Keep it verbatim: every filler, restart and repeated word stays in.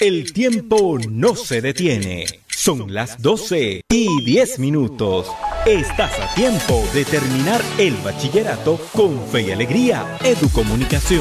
El tiempo no se detiene. Son las doce y diez minutos. Estás a tiempo de terminar el bachillerato con fe y alegría. Educomunicación.